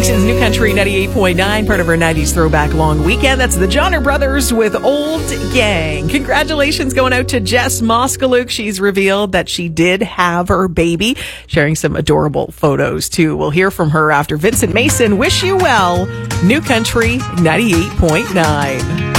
Kingston's New Country 98.9, part of our 90s throwback long weekend. That's the Johnner Brothers with Old Gang. Congratulations going out to Jess Moskaluk. She's revealed that she did have her baby, sharing some adorable photos too. We'll hear from her after Vincent Mason. Wish you well. New Country 98.9.